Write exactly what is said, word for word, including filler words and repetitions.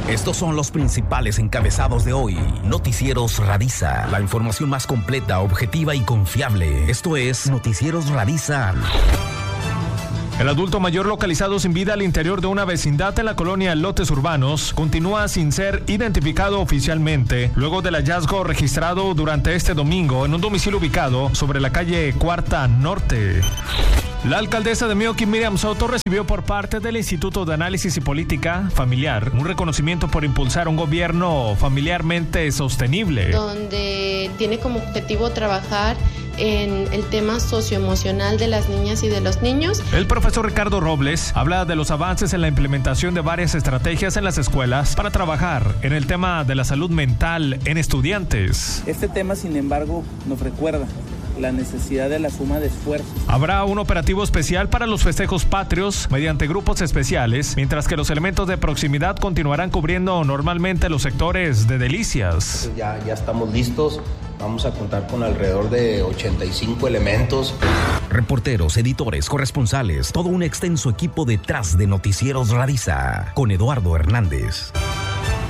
Estos son los principales encabezados de hoy. Noticieros Radiza. La información más completa, objetiva y confiable. Esto es Noticieros Radiza. El adulto mayor localizado sin vida al interior de una vecindad en la colonia Lotes Urbanos continúa sin ser identificado oficialmente luego del hallazgo registrado durante este domingo en un domicilio ubicado sobre la calle Cuarta Norte. La alcaldesa de Meoqui, Miriam Soto, recibió por parte del Instituto de Análisis y Política Familiar un reconocimiento por impulsar un gobierno familiarmente sostenible. Donde tiene como objetivo trabajar en el tema socioemocional de las niñas y de los niños. El profesor Ricardo Robles habla de los avances en la implementación de varias estrategias en las escuelas para trabajar en el tema de la salud mental en estudiantes. Este tema, sin embargo, nos recuerda la necesidad de la suma de esfuerzos. Habrá un operativo especial para los festejos patrios mediante grupos especiales, mientras que los elementos de proximidad continuarán cubriendo normalmente los sectores de Delicias. Ya, ya estamos listos. Vamos a contar con alrededor de ochenta y cinco elementos. Reporteros, editores, corresponsales, todo un extenso equipo detrás de Noticieros Radiza, con Eduardo Hernández.